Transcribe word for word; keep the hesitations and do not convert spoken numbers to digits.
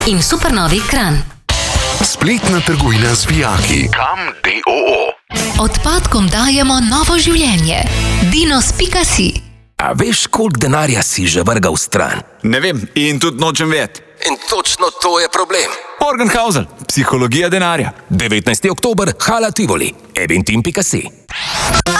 in Supernovi Kranj. Spletna trgovina z vijaki. Kam D O O. Odpadkom dajemo novo življenje. Dinos pika si. A veš, koliko denarja si že vrgal stran? Ne vem in tudi nočem vedeti. In točno to je problem. Morgenhausel, psihologija denarja. devetnajsti oktober, Hala Tivoli, eventim pika si.